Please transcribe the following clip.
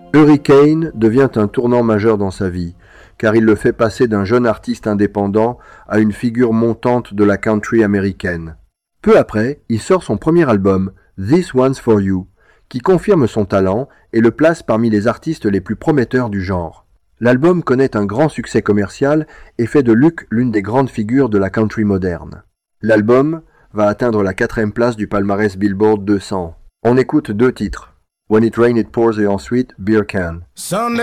Hurricane devient un tournant majeur dans sa vie, car il le fait passer d'un jeune artiste indépendant à une figure montante de la country américaine. Peu après, il sort son premier album, This One's For You, qui confirme son talent et le place parmi les artistes les plus prometteurs du genre. L'album connaît un grand succès commercial et fait de Luke l'une des grandes figures de la country moderne. L'album va atteindre la 4e place du palmarès Billboard 200. On écoute 2 titres, When It Rains It Pours et ensuite Beer Can.